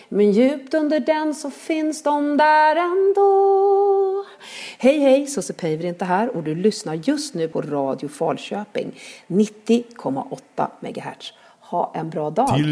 Men djupt under den så finns de där ändå. Hej, Sussie inte här och du lyssnar just nu på Radio Falköping 90,8 MHz. Ha en bra dag.